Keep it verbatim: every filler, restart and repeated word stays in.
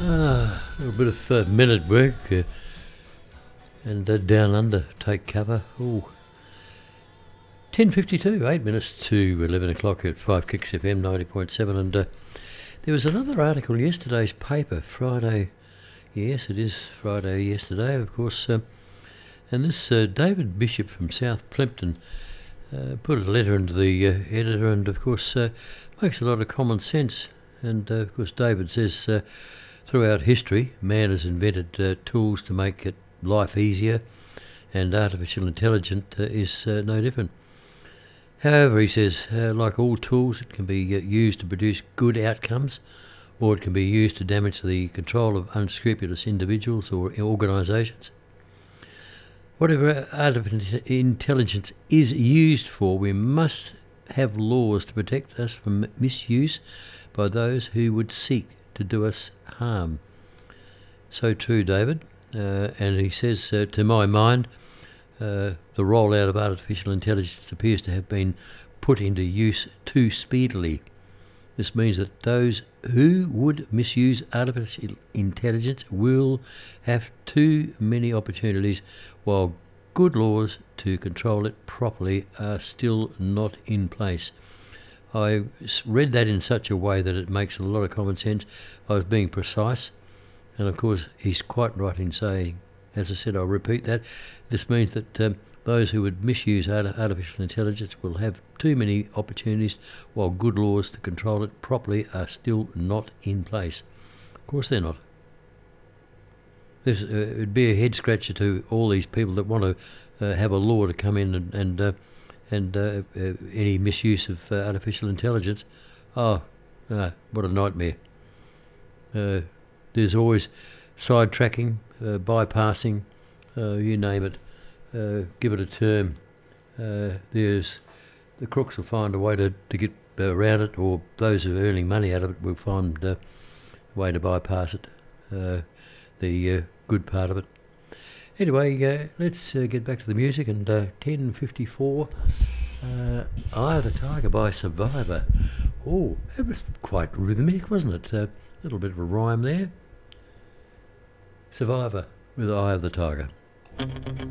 Ah, a little bit of uh, men at work uh, and uh, down under take cover. Ooh. ten fifty-two, eight minutes to eleven o'clock at five Kicks F M ninety point seven, and uh, there was another article yesterday's paper, Friday. Yes, it is Friday yesterday, of course. Um, and this uh, David Bishop from South Plympton uh, put a letter into the uh, editor, and of course uh, makes a lot of common sense. And uh, of course David says uh, throughout history man has invented uh, tools to make it life easier, and artificial intelligence uh, is uh, no different. However, he says, uh, like all tools, it can be uh, used to produce good outcomes, or it can be used to damage the control of unscrupulous individuals or organisations. Whatever artificial intelligence is used for, we must have laws to protect us from misuse by those who would seek to do us harm. So true, David. Uh, and he says, uh, to my mind, uh, the rollout of artificial intelligence appears to have been put into use too speedily. This means that those who would misuse artificial intelligence will have too many opportunities, while good laws to control it properly are still not in place. I read that in such a way that it makes a lot of common sense. I was being precise, and of course he's quite right in saying, as I said, I'll repeat that, this means that um, those who would misuse art- artificial intelligence will have too many opportunities, while good laws to control it properly are still not in place. Of course they're not. This uh, it would be a head scratcher to all these people that want to uh, have a law to come in and and, uh, and uh, uh, any misuse of uh, artificial intelligence. Oh, uh, what a nightmare. Uh, there's always sidetracking, uh, bypassing, uh, you name it. Uh, give it a term. Uh, there's the crooks will find a way to, to get around it, or those who are earning money out of it will find uh, a way to bypass it. Uh, the uh, good part of it. Anyway, uh, let's uh, get back to the music, and uh, ten fifty-four, uh, Eye of the Tiger by Survivor. Oh, that was quite rhythmic, wasn't it? A uh, little bit of a rhyme there. Survivor with Eye of the Tiger.